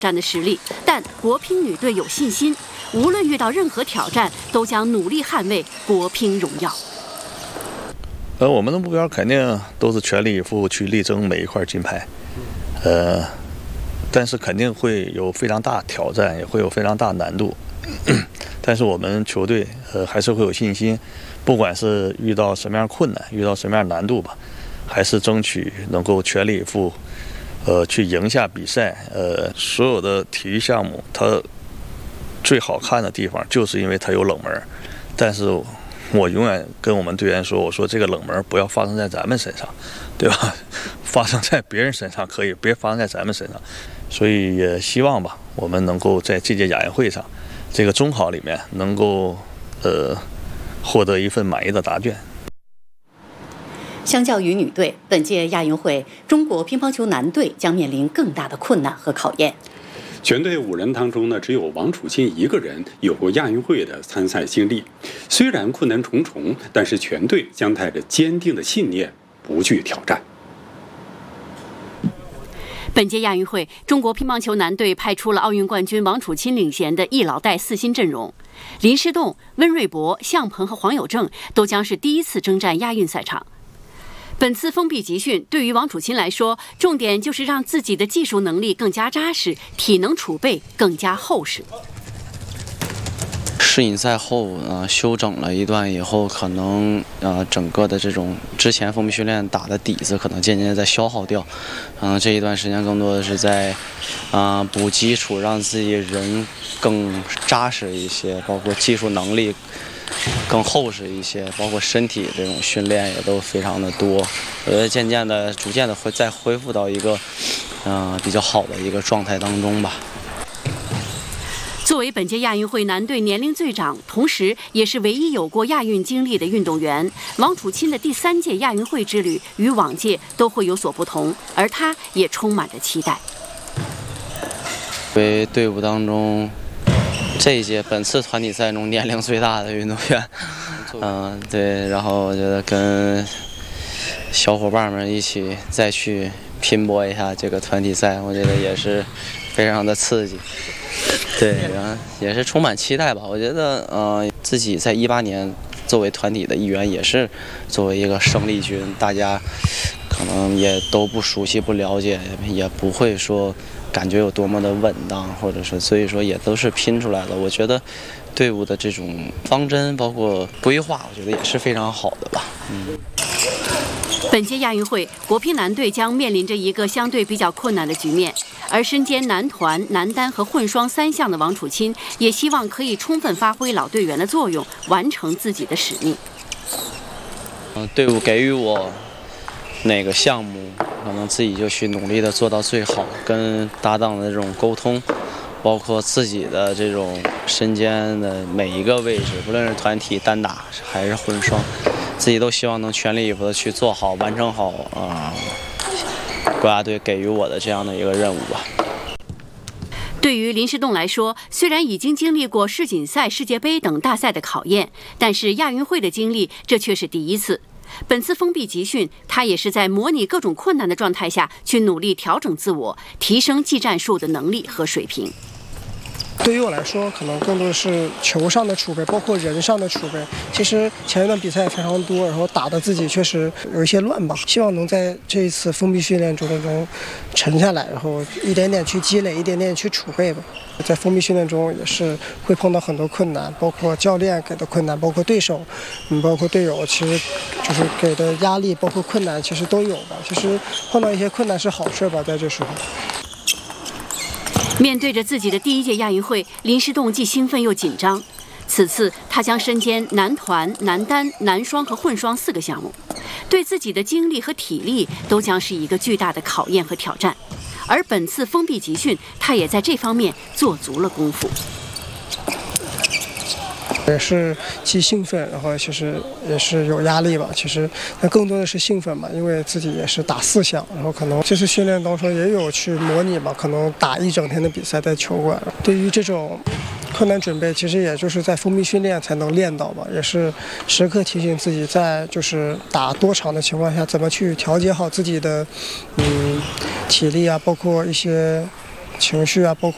战的实力，但国乒女队有信心，无论遇到任何挑战，都将努力捍卫国乒荣耀。 我们的目标肯定都是全力以赴去力争每一块金牌，但是肯定会有非常大挑战，也会有非常大难度。但是我们球队还是会有信心，不管是遇到什么样困难，遇到什么样难度吧，还是争取能够全力以赴。去赢下比赛。所有的体育项目，它最好看的地方就是因为它有冷门。但是我永远跟我们队员说，我说这个冷门不要发生在咱们身上，对吧？发生在别人身上可以，别发生在咱们身上。所以也希望吧，我们能够在这届亚运会上，这个中考里面能够获得一份满意的答卷。 相较于女队，本届亚运会，中国乒乓球男队将面临更大的困难和考验。 全队5人当中呢，只有王楚钦一个人有过亚运会的参赛经历。虽然困难重重，但是全队将带着坚定的信念，不惧挑战。 本届亚运会，中国乒乓球男队派出了奥运冠军王楚钦领衔的一老带4新阵容，林诗栋、温瑞博、向鹏和黄有正都将是第一次征战亚运赛场。本次封闭集训对于王楚钦来说，重点就是让自己的技术能力更加扎实，体能储备更加厚实。 世锦赛后休整了一段以后，可能整个的这种之前封闭训练打的底子可能渐渐在消耗掉。这一段时间更多的是在补基础，让自己人更扎实一些，包括技术能力更厚实一些，包括身体这种训练也都非常的多。我觉得逐渐的会再恢复到一个比较好的一个状态当中吧。 作为本届亚运会男队年龄最长，同时也是唯一有过亚运经历的运动员，王楚钦的第3届亚运会之旅与往届都会有所不同，而他也充满着期待。 为队伍当中这一届本次团体赛中年龄最大的运动员，对，然后我觉得跟小伙伴们一起再去拼搏一下这个团体赛，我觉得也是非常的刺激。对，然后也是充满期待吧。我觉得自己在18年作为团体的一员，也是作为一个生力军，大家可能也都不熟悉、不了解，也不会说感觉有多么的稳当，或者是所以说也都是拼出来的。我觉得队伍的这种方针包括规划，我觉得也是非常好的吧。 本届亚运会，国乒男队将面临着一个相对比较困难的局面，而身兼男团、男单和混双3项的王楚钦，也希望可以充分发挥老队员的作用，完成自己的使命。 队伍给予我哪个项目，可能自己就去努力的做到最好，跟搭档的这种沟通，包括自己的这种身兼的每一个位置，不论是团体单打还是混双，自己都希望能全力以赴的去做好，完成好国家队给予我的这样的一个任务吧。 对于林诗栋来说，虽然已经经历过世锦赛、世界杯等大赛的考验，但是亚运会的经历这却是第一次。本次封闭集训，他也是在模拟各种困难的状态下去努力调整自我，提升技战术的能力和水平。 对于我来说，可能更多的是球上的储备，包括人上的储备。其实前一段比赛非常多，然后打的自己确实有一些乱吧。希望能在这一次封闭训练中沉下来，然后一点点去积累，一点点去储备吧。在封闭训练中也是会碰到很多困难，包括教练给的困难，包括对手，包括队友，其实就是给的压力，包括困难，其实都有的。其实碰到一些困难是好事吧，在这时候。 面对着自己的第1届亚运会，林诗栋既兴奋又紧张。此次他将身兼男团、男单、男双和混双4个项目，对自己的精力和体力都将是一个巨大的考验和挑战。而本次封闭集训，他也在这方面做足了功夫。 也是既兴奋，然后其实也是有压力吧。其实那更多的是兴奋嘛，因为自己也是打4项，然后可能这次训练当中也有去模拟嘛，可能打一整天的比赛在球馆。对于这种困难准备，其实也就是在封闭训练才能练到吧，也是时刻提醒自己在就是打多场的情况下，怎么去调节好自己的体力啊，包括一些情绪啊，包括